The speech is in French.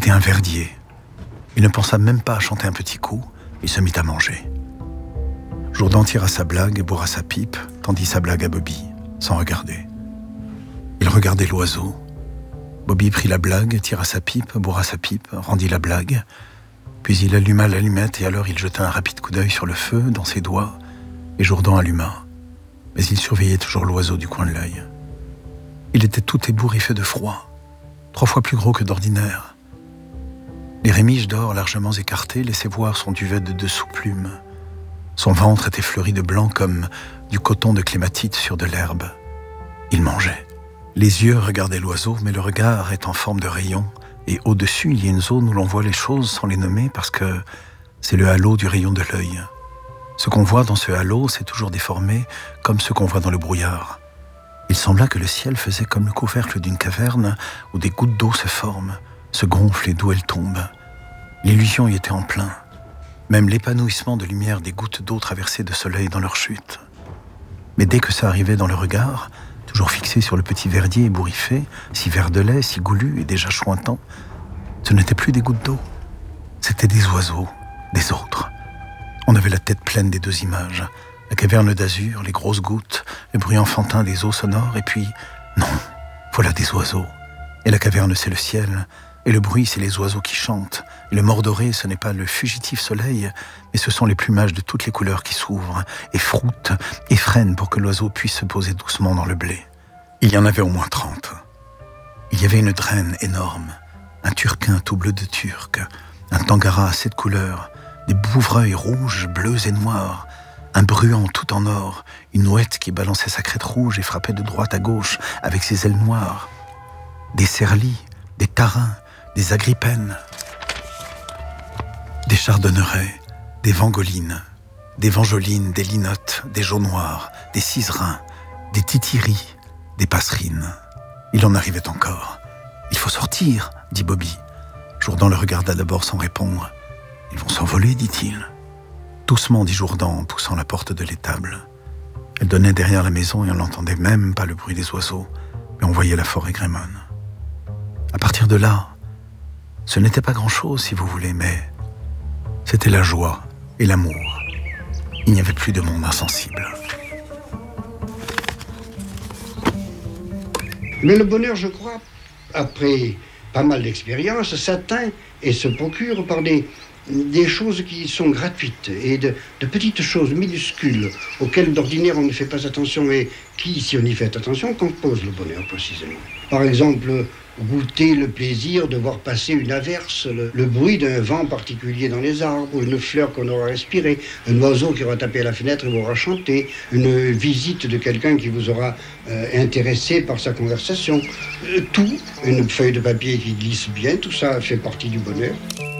C'était un verdier. Il ne pensa même pas à chanter un petit coup, il se mit à manger. Jourdan tira sa blague et bourra sa pipe, tendit sa blague à Bobby, sans regarder. Il regardait l'oiseau. Bobby prit la blague, tira sa pipe, bourra sa pipe, rendit la blague. Puis il alluma l'allumette et alors il jeta un rapide coup d'œil sur le feu, dans ses doigts, et Jourdan alluma. Mais il surveillait toujours l'oiseau du coin de l'œil. Il était tout ébouriffé de froid, 3 fois plus gros que d'ordinaire. Les rémiges d'or largement écartées laissaient voir son duvet de dessous plumes. Son ventre était fleuri de blanc comme du coton de clématite sur de l'herbe. Il mangeait. Les yeux regardaient l'oiseau, mais le regard est en forme de rayon, et au-dessus, il y a une zone où l'on voit les choses sans les nommer parce que c'est le halo du rayon de l'œil. Ce qu'on voit dans ce halo, c'est toujours déformé comme ce qu'on voit dans le brouillard. Il sembla que le ciel faisait comme le couvercle d'une caverne où des gouttes d'eau se forment, se gonflent et d'où elles tombent. L'illusion y était en plein. Même l'épanouissement de lumière des gouttes d'eau traversées de soleil dans leur chute. Mais dès que ça arrivait dans le regard, toujours fixé sur le petit verdier ébouriffé, si vert de lait, si goulu et déjà chointant, ce n'étaient plus des gouttes d'eau. C'étaient des oiseaux, des autres. On avait la tête pleine des 2 images. La caverne d'azur, les grosses gouttes, le bruit enfantin des eaux sonores, et puis, non, voilà des oiseaux. Et la caverne, c'est le ciel, et le bruit, c'est les oiseaux qui chantent. Et le mordoré, ce n'est pas le fugitif soleil, mais ce sont les plumages de toutes les couleurs qui s'ouvrent, et froutent, et freinent pour que l'oiseau puisse se poser doucement dans le blé. Il y en avait au moins 30. Il y avait une drène énorme, un turquin tout bleu de turc, un tangara à 7 couleurs, des bouvreuils rouges, bleus et noirs, un bruant tout en or, une ouette qui balançait sa crête rouge et frappait de droite à gauche avec ses ailes noires, des cerlis, des tarins, des agrippènes, des chardonnerets, des vangolines, des vangelines, des linottes, des jaune-noirs, des ciserins, des titiris, des passerines. Il en arrivait encore. « Il faut sortir », dit Bobby. Jourdan le regarda d'abord sans répondre. « Ils vont s'envoler », dit-il. Doucement, dit Jourdan en poussant la porte de l'étable. Elle donnait derrière la maison et on n'entendait même pas le bruit des oiseaux, mais on voyait la forêt grémonne. À partir de là, ce n'était pas grand-chose, si vous voulez, mais c'était la joie et l'amour. Il n'y avait plus de monde insensible. Mais le bonheur, je crois, après pas mal d'expériences, s'atteint et se procure par des choses qui sont gratuites et de petites choses minuscules auxquelles d'ordinaire on ne fait pas attention et qui, si on y fait attention, composent le bonheur précisément. Par exemple, goûter le plaisir de voir passer une averse, le bruit d'un vent particulier dans les arbres, une fleur qu'on aura respirée, un oiseau qui aura tapé à la fenêtre et vous aura chanté, une visite de quelqu'un qui vous aura intéressé par sa conversation. Tout, une feuille de papier qui glisse bien, tout ça fait partie du bonheur.